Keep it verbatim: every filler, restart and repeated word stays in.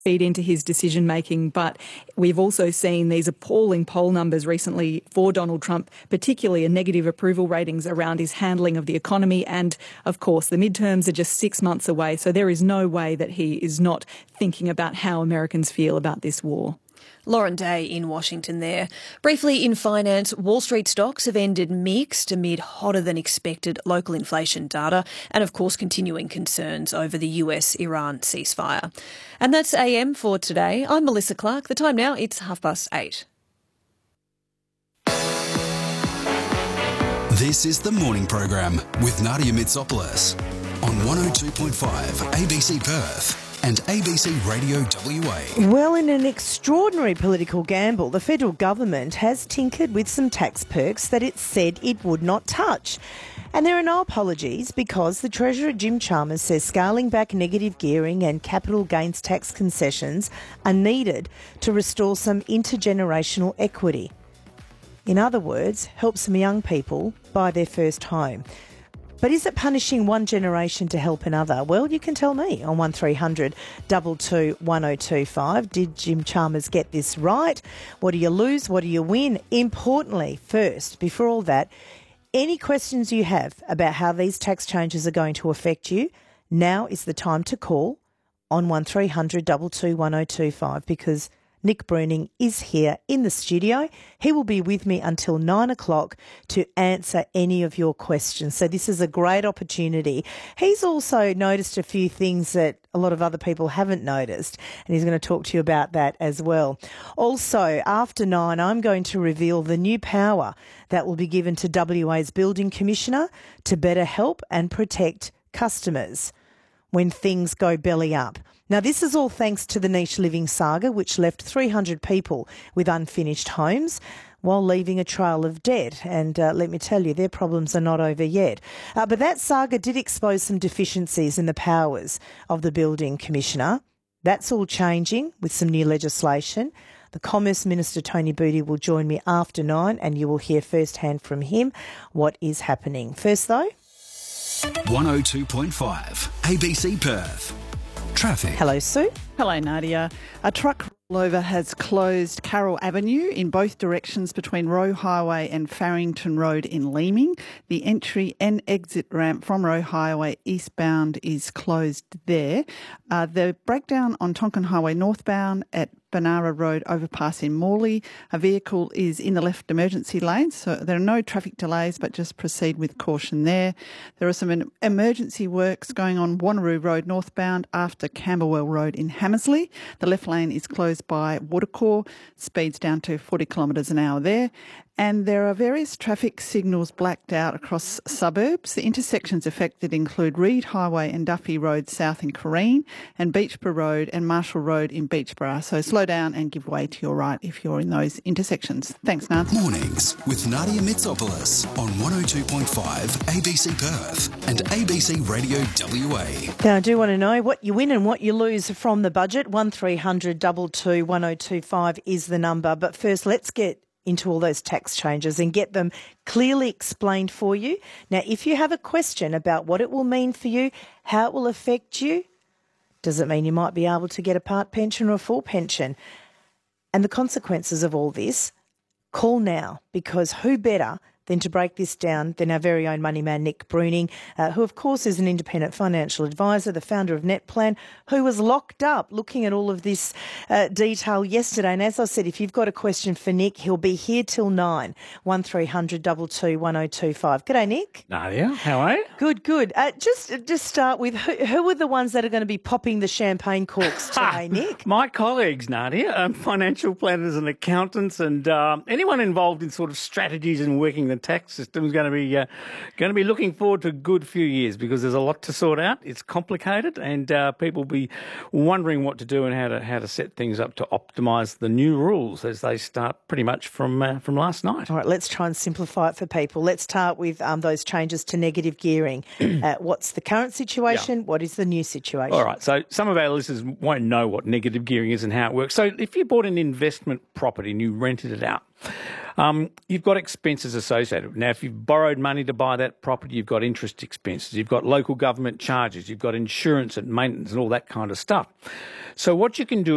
feed into his decision making, but we've also seen these appalling poll numbers recently for Donald Trump, particularly a negative approval ratings around his handling of the economy. And of course, the midterms are just six months away. So there is no way that he is not thinking about how Americans feel about this war. Lauren Day in Washington there. Briefly in finance, Wall Street stocks have ended mixed amid hotter than expected local inflation data and, of course, continuing concerns over the U S Iran ceasefire. And that's A M for today. I'm Melissa Clark. The time now, it's half past eight. This is the morning program with Nadia Mitsopoulos on one oh two point five A B C Perth and A B C Radio W A. Well, in an extraordinary political gamble, the federal government has tinkered with some tax perks that it said it would not touch. And there are no apologies because the Treasurer Jim Chalmers says scaling back negative gearing and capital gains tax concessions are needed to restore some intergenerational equity. In other words, help some young people buy their first home. But is it punishing one generation to help another? Well, you can tell me on one three hundred two two one oh two five. Did Jim Chalmers get this right? What do you lose? What do you win? Importantly, first, before all that, any questions you have about how these tax changes are going to affect you, now is the time to call on one three hundred two two one oh two five because Nick Bruning is here in the studio. He will be with me until nine o'clock to answer any of your questions. So this is a great opportunity. He's also noticed a few things that a lot of other people haven't noticed, and he's going to talk to you about that as well. Also, after nine, I'm going to reveal the new power that will be given to W A's Building Commissioner to better help and protect customers when things go belly up. Now, this is all thanks to the Niche Living saga, which left three hundred people with unfinished homes while leaving a trail of debt. And uh, let me tell you, their problems are not over yet. Uh, but that saga did expose some deficiencies in the powers of the Building Commissioner. That's all changing with some new legislation. The Commerce Minister, Tony Budi, will join me after nine, and you will hear firsthand from him what is happening. First, though, one oh two point five A B C Perth. Traffic. Hello, Sue. Hello, Nadia. A truck rollover has closed Carroll Avenue in both directions between Roe Highway and Farrington Road in Leeming. The entry and exit ramp from Roe Highway eastbound is closed there. Uh, the breakdown on Tonkin Highway northbound at Banara Road overpass in Morley. A vehicle is in the left emergency lane, so there are no traffic delays, but just proceed with caution there. There are some emergency works going on Wanneroo Road northbound after Camberwell Road in Hammersley. The left lane is closed by Watercore, speeds down to forty kilometres an hour there. And there are various traffic signals blacked out across suburbs. The intersections affected include Reed Highway and Duffy Road south in Corrine, and Beachborough Road and Marshall Road in Beachborough. So slow down and give way to your right if you're in those intersections. Thanks, Nadia. Mornings with Nadia Mitsopoulos on one oh two point five A B C Perth and A B C Radio W A. Now, I do want to know what you win and what you lose from the budget. one three hundred two two one oh two five is the number. But first, let's get into all those tax changes and get them clearly explained for you. Now, if you have a question about what it will mean for you, how it will affect you, does it mean you might be able to get a part pension or a full pension, and the consequences of all this, call now, because who better than to break this down than our very own money man, Nick Bruning, uh, who, of course, is an independent financial advisor, the founder of Netplan, who was locked up looking at all of this uh, detail yesterday. And as I said, if you've got a question for Nick, he'll be here till nine, one three hundred two two one oh two five. G'day, Nick. Nadia, how are you? Good, good. Uh, just, just start with, who, who are the ones that are going to be popping the champagne corks today, Nick? My colleagues, Nadia, um, financial planners and accountants, and um, anyone involved in sort of strategies and working the tax system is going to be uh, going to be looking forward to a good few years because there's a lot to sort out. It's complicated, and uh, people will be wondering what to do and how to how to set things up to optimise the new rules as they start pretty much from uh, from last night. All right, let's try and simplify it for people. Let's start with um, those changes to negative gearing. uh, what's the current situation? Yeah. What is the new situation? All right, so some of our listeners won't know what negative gearing is and how it works. So if you bought an investment property and you rented it out, Um, you've got expenses associated. Now, if you've borrowed money to buy that property, you've got interest expenses, you've got local government charges, you've got insurance and maintenance and all that kind of stuff. So what you can do